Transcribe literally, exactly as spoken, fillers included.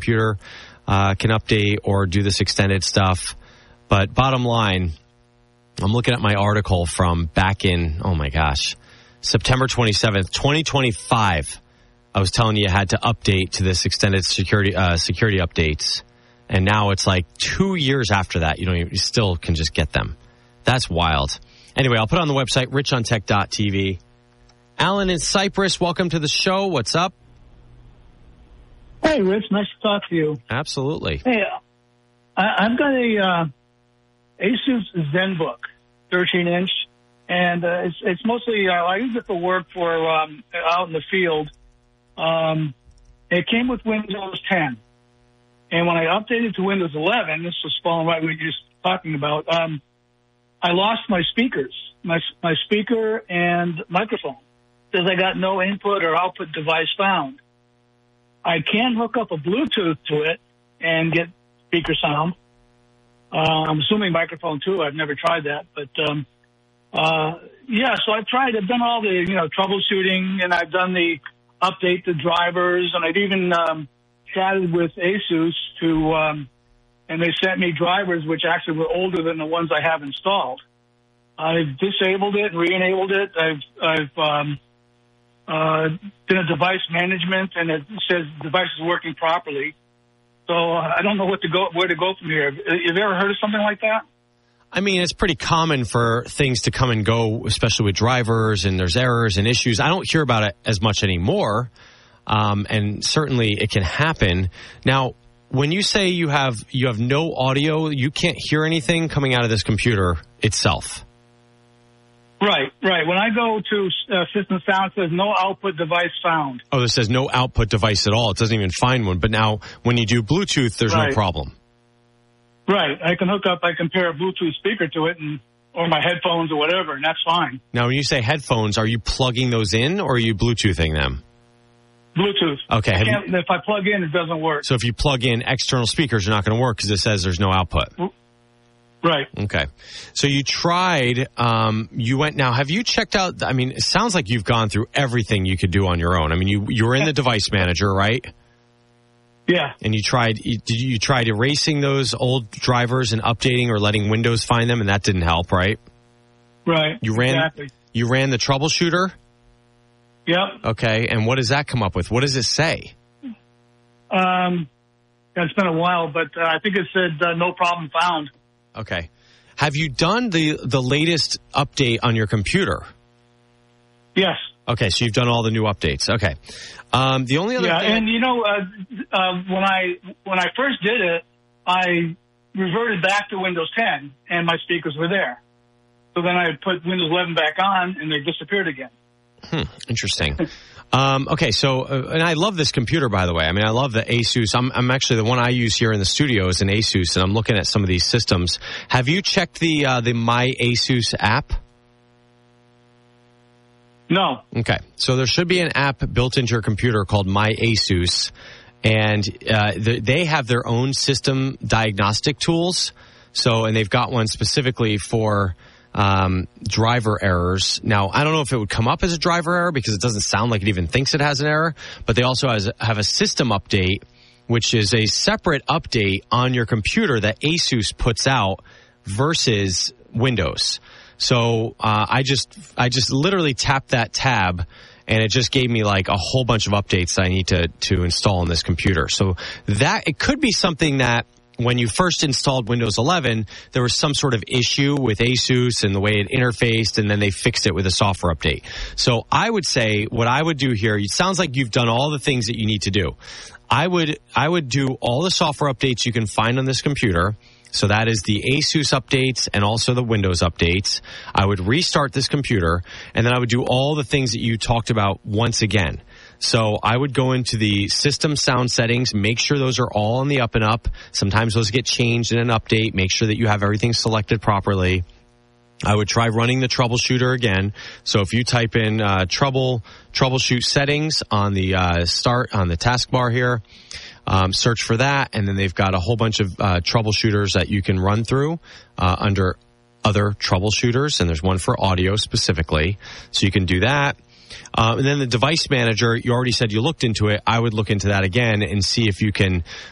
computer uh, can update or do this extended stuff. But bottom line, I'm looking at my article from back in, oh my gosh, September twenty-seventh, twenty twenty-five. I was telling you I had to update to this extended security uh, security updates. And now it's like two years after that, you know, you still can just get them. That's wild. Anyway, I'll put it on the website, rich on tech dot t v. Alan in Cyprus, welcome to the show. What's up? Hey, Rich. Nice to talk to you. Absolutely. Hey, I, I've got a uh, Asus ZenBook, thirteen inch, and uh, it's, it's mostly, uh, I use it for work for um, out in the field. Um, it came with Windows ten. And when I updated to Windows eleven, this was falling right what you were just talking about, um, I lost my speakers, my my speaker and microphone, because I got no input or output device found. I can hook up a Bluetooth to it and get speaker sound. Uh, I'm assuming microphone too. I've never tried that, but um, uh, yeah. So I've tried. I've done all the you know troubleshooting, and I've done the update the drivers, and I've even um, chatted with Asus to, um, and they sent me drivers which actually were older than the ones I have installed. I've disabled it and re-enabled it. I've I've um, uh, done a device management, and it says the device is working properly. So uh, I don't know what to go where to go from here. Have you ever heard of something like that? I mean, it's pretty common for things to come and go, especially with drivers, and there's errors and issues. I don't hear about it as much anymore, um, and certainly it can happen. Now, when you say you have you have no audio, you can't hear anything coming out of this computer itself. Right, right. When I go to uh, System Sound, it says no output device found. Oh, this says no output device at all. It doesn't even find one. But now, when you do Bluetooth, there's right. no problem. Right. I can hook up, I can pair a Bluetooth speaker to it, and or my headphones or whatever, and that's fine. Now, when you say headphones, are you plugging those in, or are you Bluetoothing them? Bluetooth. Okay. I can't, if I plug in, it doesn't work. So if you plug in external speakers, they're not going to work because it says there's no output. Right. Okay. So you tried, um, you went, now have you checked out, I mean, it sounds like you've gone through everything you could do on your own. I mean, you, you were in the device manager, right? Yeah. And you tried, you, did you tried erasing those old drivers and updating or letting Windows find them, and that didn't help, right? Right. You ran, exactly. You ran the troubleshooter? Yep. Okay. And what does that come up with? What does it say? Um, it's been a while, but uh, I think it said uh, no problem found. Okay. Have you done the, the latest update on your computer? Yes. Okay, so you've done all the new updates. Okay. Um, the only other yeah, thing... and you know, uh, uh, when I when I first did it, I reverted back to Windows ten, and my speakers were there. So then I put Windows eleven back on, and they disappeared again. Hmm, interesting. um, okay, so, uh, and I love this computer, by the way. I mean, I love the Asus. I'm, I'm actually, the one I use here in the studio is an Asus, and I'm looking at some of these systems. Have you checked the uh, the My Asus app? No. Okay, so there should be an app built into your computer called My Asus, and uh, the, they have their own system diagnostic tools. So, and they've got one specifically for um, driver errors. Now, I don't know if it would come up as a driver error because it doesn't sound like it even thinks it has an error, but they also has, have a system update, which is a separate update on your computer that Asus puts out versus Windows. So uh, I just I just literally tapped that tab, and it just gave me like a whole bunch of updates I need to to install on this computer. So that it could be something that when you first installed Windows eleven, there was some sort of issue with Asus and the way it interfaced, and then they fixed it with a software update. So I would say what I would do here, it sounds like you've done all the things that you need to do. I would I would do all the software updates you can find on this computer. So that is the Asus updates and also the Windows updates. I would restart this computer, and then I would do all the things that you talked about once again. So I would go into the system sound settings, make sure those are all on the up and up. Sometimes those get changed in an update. Make sure that you have everything selected properly. I would try running the troubleshooter again. So if you type in uh, trouble troubleshoot settings on the uh, start on the taskbar here, um, search for that, and then they've got a whole bunch of uh, troubleshooters that you can run through uh, under other troubleshooters, and there's one for audio specifically, so you can do that. Um, and then the device manager, you already said you looked into it. I would look into that again and see if you can